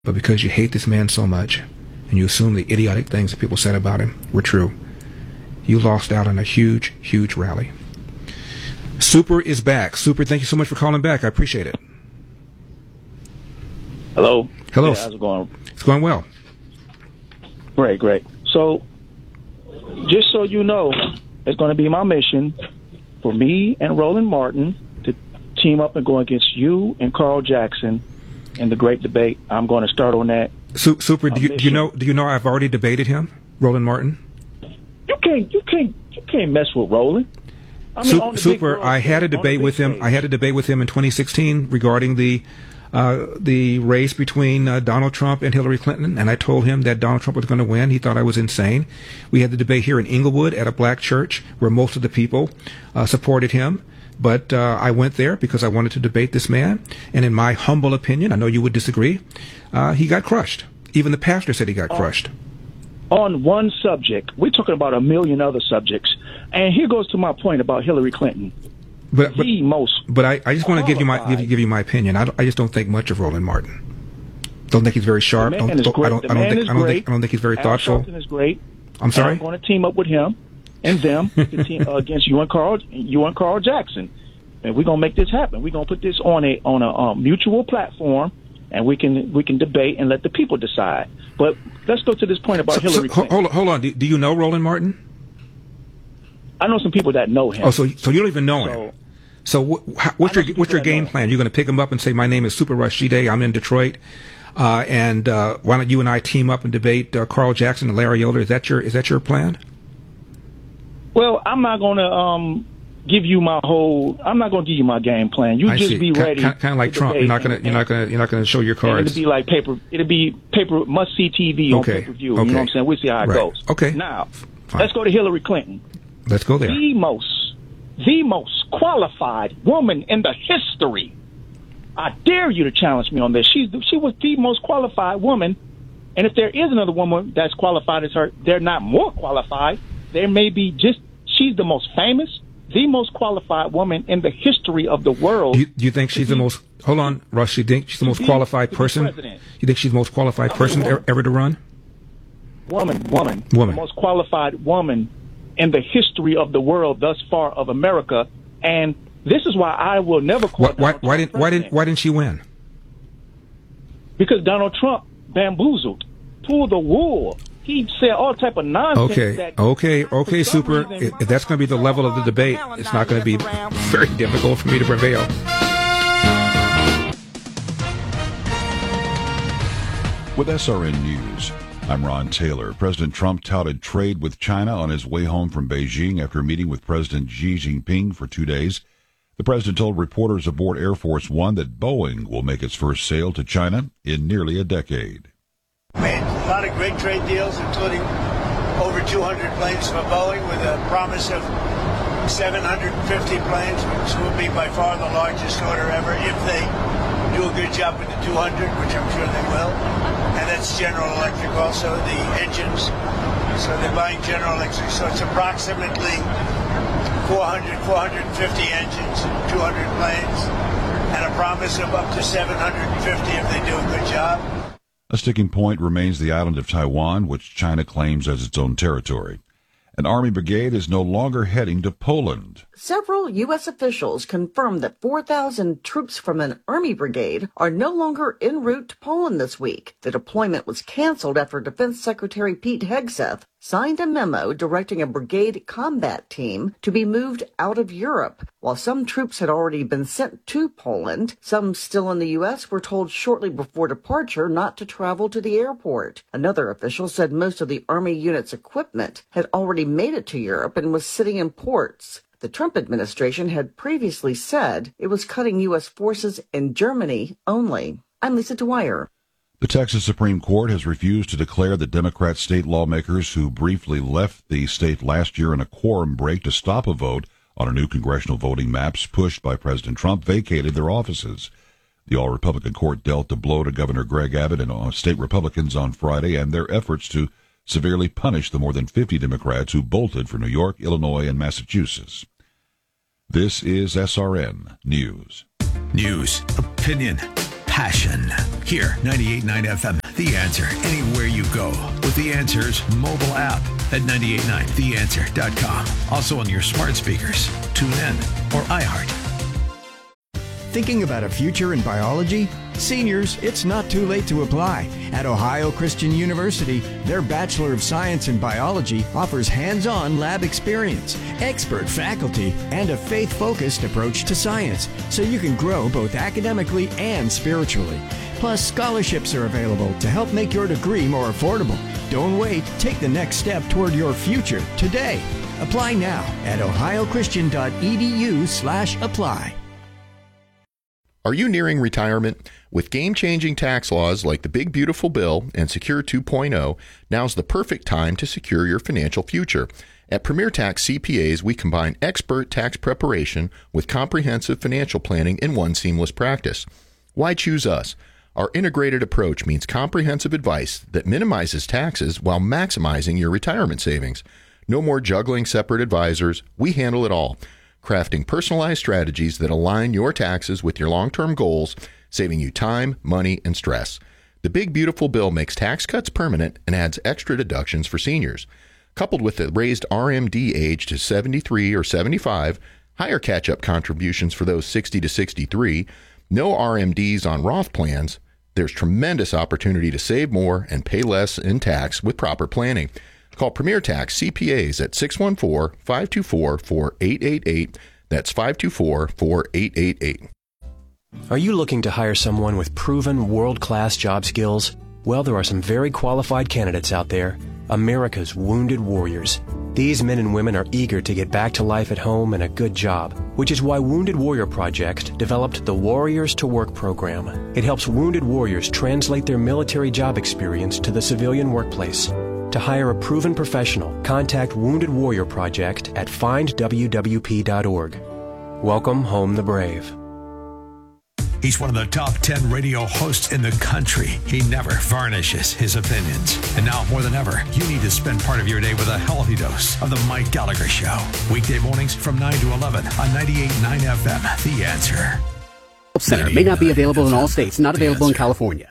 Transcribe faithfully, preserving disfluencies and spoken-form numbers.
But because you hate this man so much, and you assume the idiotic things that people said about him were true, you lost out on a huge, huge rally. Super is back. Super, thank you so much for calling back. I appreciate it. Hello. Hello. Yeah, how's it going? It's going well. Great, great. So, just so you know, it's going to be my mission for me and Roland Martin to team up and go against you and Carl Jackson in the great debate. I'm going to start on that. Su- Super, do you, do you know? Do you know I've already debated him, Roland Martin? You can't, you can't, you can't mess with Roland. I mean, Super, Super I had a debate with him. Stage. I had a debate with him in twenty sixteen regarding the uh, the race between uh, Donald Trump and Hillary Clinton, and I told him that Donald Trump was going to win. He thought I was insane. We had the debate here in Inglewood at a black church where most of the people uh, supported him. But uh, I went there because I wanted to debate this man, and in my humble opinion, I know you would disagree, uh, he got crushed. Even the pastor said he got crushed. On one subject, we're talking about a million other subjects, and here goes to my point about Hillary Clinton. But but, the most but I, I just want to give you my give, give you my opinion. I, I just don't think much of Roland Martin. Don't think he's very sharp. Don't, don't, I don't, I don't think I don't think I don't think he's very Al thoughtful. Sharpton is great. I'm sorry. I'm going to team up with him and them to team, uh, against you and Carl, you and Carl Jackson, and we're gonna make this happen. We're gonna put this on a on a um, mutual platform, and we can we can debate and let the people decide. But let's go to this point about so, Hillary so, Clinton. Hold on, hold on. Do, do you know Roland Martin? I know some people that know him. Oh, so so you don't even know so, him. So wh- how, what's your what's your game plan? You're going to pick him up and say, "My name is Super Rashide. I'm in Detroit, uh, and uh, why don't you and I team up and debate uh, Carl Jackson and Larry Elder?" Is that your is that your plan? Well, I'm not going to um, give you my whole. I'm not going to give you my game plan. You I just see. be K- ready. Kind of like Trump. You're not going to you're not going to you're not going to show your cards. It'll be like paper. It'll be paper must see T V on Okay. pay per view. Okay. You know what I'm saying? We'll see how it Right. goes. Okay. Now, Fine. let's go to Hillary Clinton. Let's go there. The most, the most qualified woman in the history. I dare you to challenge me on this. She's she was the most qualified woman, and if there is another woman that's qualified as her, they're not more qualified. There may be just. She's the most famous, the most qualified woman in the history of the world. Do you, do you think she's the most? Hold on, Rush. You think she's the most be- qualified to be person? president. You think she's the most qualified person ever, ever to run? Woman, woman, Woman. the most qualified woman in the history of the world thus far of America, and this is why I will never call. Why, why, Donald why Trump didn't why didn't president. why didn't she win? Because Donald Trump bamboozled, pulled the wool. He said all type of nonsense. Okay, that okay, for okay, some Super. reason- If if that's going to be the level of the debate, it's not going to be very difficult for me to prevail. With S R N News, I'm Ron Taylor. President Trump touted trade with China on his way home from Beijing after meeting with President Xi Jinping for two days. The president told reporters aboard Air Force One that Boeing will make its first sale to China in nearly a decade. Made a lot of great trade deals, including over two hundred planes for Boeing with a promise of seven hundred fifty planes, which will be by far the largest order ever if they do a good job with the two hundred, which I'm sure they will. And that's General Electric also, the engines. So they're buying General Electric. So it's approximately four hundred, four hundred fifty engines and two hundred planes, and a promise of up to seven hundred fifty if they do a good job. A sticking point remains the island of Taiwan, which China claims as its own territory. An Army brigade is no longer heading to Poland. Several U S officials confirmed that four thousand troops from an Army brigade are no longer en route to Poland this week. The deployment was canceled after Defense Secretary Pete Hegseth signed a memo directing a brigade combat team to be moved out of Europe. While some troops had already been sent to Poland, some still in the U S were told shortly before departure not to travel to the airport. Another official said most of the Army unit's equipment had already made it to Europe and was sitting in ports. The Trump administration had previously said it was cutting U S forces in Germany only. I'm Lisa Dwyer. The Texas Supreme Court has refused to declare that Democrat state lawmakers who briefly left the state last year in a quorum break to stop a vote on a new congressional voting maps pushed by President Trump vacated their offices. The all-Republican court dealt a blow to Governor Greg Abbott and state Republicans on Friday and their efforts to severely punish the more than fifty Democrats who bolted for New York, Illinois, and Massachusetts. This is S R N News. News, opinion, passion. Here, ninety-eight point nine F M, The Answer, anywhere you go with The Answer's mobile app at nine eight nine the answer dot com. Also on your smart speakers, TuneIn, or iHeart. Thinking about a future in biology? Seniors, it's not too late to apply. At Ohio Christian University, their Bachelor of Science in Biology offers hands-on lab experience, expert faculty, and a faith-focused approach to science, so you can grow both academically and spiritually. Plus, scholarships are available to help make your degree more affordable. Don't wait. Take the next step toward your future today. Apply now at ohio christian dot e d u slash apply. Are you nearing retirement? With game-changing tax laws like the Big Beautiful Bill and Secure two point oh, now's the perfect time to secure your financial future. At Premier Tax C P As, we combine expert tax preparation with comprehensive financial planning in one seamless practice. Why choose us? Our integrated approach means comprehensive advice that minimizes taxes while maximizing your retirement savings. No more juggling separate advisors. We handle it all, crafting personalized strategies that align your taxes with your long-term goals, saving you time, money, and stress. The Big Beautiful Bill makes tax cuts permanent and adds extra deductions for seniors. Coupled with the raised R M D age to seventy-three or seventy-five, higher catch-up contributions for those sixty to sixty-three, no R M Ds on Roth plans, there's tremendous opportunity to save more and pay less in tax with proper planning. Call Premier Tax C P As at six one four, five two four, four eight eight eight. That's five two four, four eight eight eight. Are you looking to hire someone with proven world-class job skills? Well, there are some very qualified candidates out there. America's Wounded Warriors. These men and women are eager to get back to life at home and a good job, which is why Wounded Warrior Project developed the Warriors to Work program. It helps wounded warriors translate their military job experience to the civilian workplace. To hire a proven professional, contact Wounded Warrior Project at find w w p dot org. Welcome home the brave. He's one of the top ten radio hosts in the country. He never varnishes his opinions. And now, more than ever, you need to spend part of your day with a healthy dose of The Mike Gallagher Show. Weekday mornings from nine to eleven on ninety-eight point nine F M. The Answer. Center may not be available in all states, not available in California.